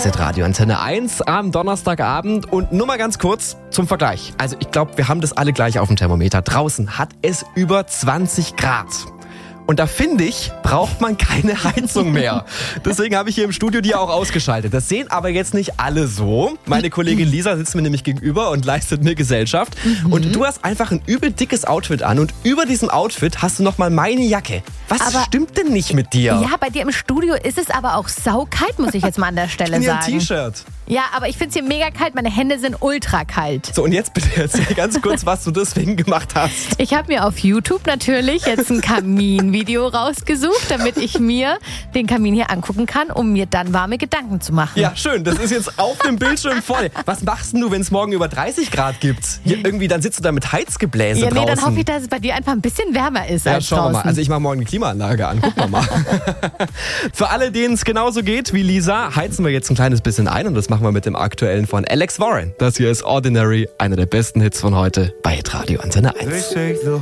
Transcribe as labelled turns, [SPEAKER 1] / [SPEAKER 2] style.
[SPEAKER 1] ist Radio Antenne 1 am Donnerstagabend und nur mal ganz kurz zum Vergleich. Also ich glaube, wir haben das alle gleich auf dem Thermometer. Draußen hat es über 20 Grad. Und da finde ich, braucht man keine Heizung mehr. Deswegen habe ich hier im Studio die auch ausgeschaltet. Das sehen aber jetzt nicht alle so. Meine Kollegin Lisa sitzt mir nämlich gegenüber und leistet mir Gesellschaft. Und du hast einfach ein übel dickes Outfit an und über diesem Outfit hast du nochmal meine Jacke. Was stimmt denn nicht mit dir?
[SPEAKER 2] Ja, bei dir im Studio ist es aber auch saukalt, muss ich jetzt mal an der Stelle
[SPEAKER 1] Ich bin
[SPEAKER 2] sagen.
[SPEAKER 1] hier ein T-Shirt.
[SPEAKER 2] Ja, aber ich finde es hier mega kalt. Meine Hände sind ultra kalt.
[SPEAKER 1] So, und jetzt bitte erzähl ganz kurz, was du deswegen gemacht hast.
[SPEAKER 2] Ich habe mir auf YouTube natürlich jetzt ein Kaminvideo rausgesucht, damit ich mir den Kamin hier angucken kann, um mir dann warme Gedanken zu machen.
[SPEAKER 1] Ja, schön. Das ist jetzt auf dem Bildschirm voll. Was machst denn du, wenn es morgen über 30 Grad gibt? Hier irgendwie, dann sitzt du da mit Heizgebläse draußen.
[SPEAKER 2] Ja, nee, dann hoffe ich, dass es bei dir einfach ein bisschen wärmer ist als
[SPEAKER 1] schauen wir
[SPEAKER 2] draußen.
[SPEAKER 1] mal. Also ich mache morgen die Klimaanlage an. Gucken wir mal. Für alle, denen es genauso geht wie Lisa, heizen wir jetzt ein kleines bisschen ein und das machen wir mit dem aktuellen von Alex Warren. Das hier ist Ordinary, einer der besten Hits von heute bei Radio Antenne 1.